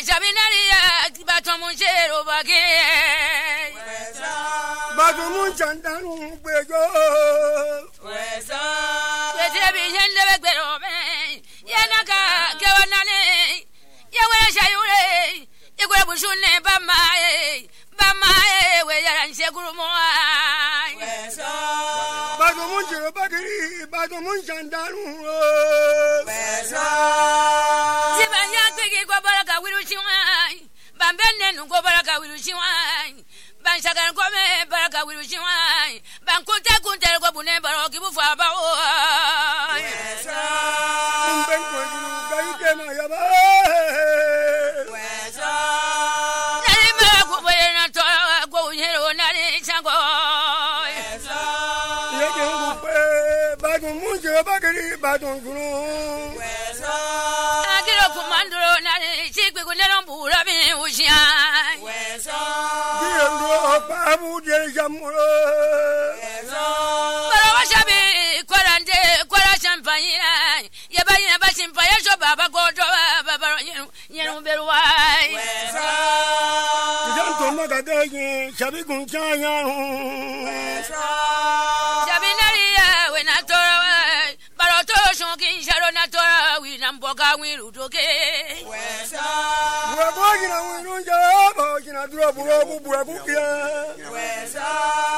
Sabinaria Batomunchero Bagay Batomunchandaru Bego Yanaka Gawanane Yawashayure Yaguabushune Bamae where Segurumo Batomunchero Bagri Batomunchandaru Zibanyak Gobaraka Wiruchiwan Bambenen Gobaraka Wiruchiwan Bansagan Gome Baraka Wiruchiwan Bankuta Kunta Gobune Baroki Bufaba Agiro Commander Nani Chick with Leon Burabi Ushian. Babu Jamuro Barabashabi, Quarante, Quara Champagne, Yabaya Basin Payasho Baba Gojo, Baba Yeruberwai. Don't know that day, Shabikun China. Sabinaria, when I told Baroto Shonkin Sharonatora, we Namboka, we Rutoke. We're going to drop a